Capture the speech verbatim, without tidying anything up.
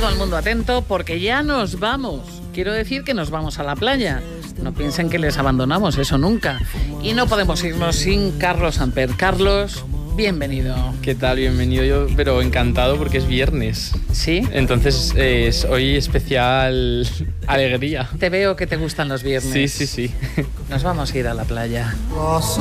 Todo el mundo atento porque ya nos vamos. Quiero decir que nos vamos a la playa. No piensen que les abandonamos, eso nunca. Y no podemos irnos sin Carlos Samper. Carlos, bienvenido. ¿Qué tal? Bienvenido yo, pero encantado porque es viernes. ¿Sí? Entonces eh, es hoy especial alegría. Te veo que te gustan los viernes. Sí, sí, sí. Nos vamos a ir a la playa.